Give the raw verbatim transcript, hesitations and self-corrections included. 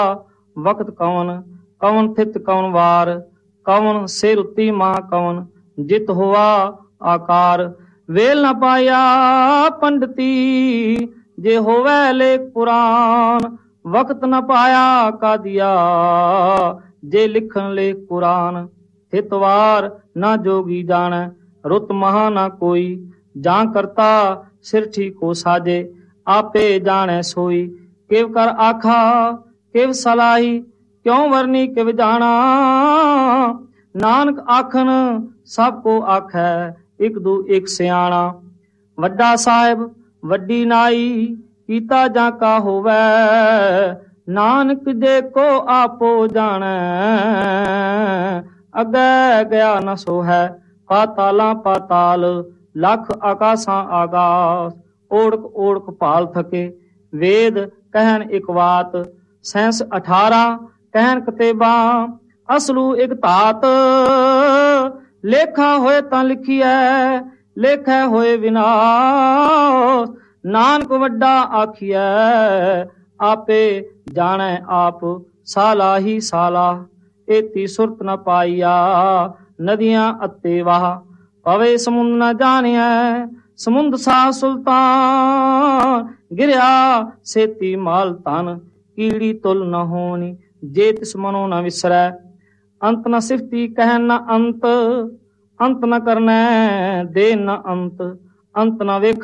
वक्त कवन कवन थित कवन वार कवन सिर उत्ती मां कवन जित हुआ आकार। वेल न पाया पंडिती जे होवे लेख पुराण वक्त न पाया का दिया जे लिखन लेख कुरान। हितवार न जोगी जाने रुत महा न कोई जां करता सिर ठीको साजे आपे जाने सोई। किव कर आखा किव सलाही क्यों वरनी किव जाना नानक आखन सबको आखै एक दू एक सियाणा। वड्डा साहिब वड्डी नाई कीता जा का होवै नानक जे को आपो जाने अगे गया न सो है। पाताला पाताल लख आकाशां आकाश ओढ़क ओढ़क भाल थके। वेद कहन एक बात सैंस अठारह कहन कतेबा असलू एक तात। लेखा होए तां लिखिए लेखै होए विनाश नानक वड्डा आखिए आपे जाने आप साला ही साला। एती सुरत न पाईया नदियां अते वाह पवे समुंद न जानिया समुंद सा सुल्तान। गिरया सेती माल तन कीड़ी तुल न होनी जे तिस मनो न विसरै। अंत न सिफती कहन न अंत अंत न करने दे न अंत अंत न वेख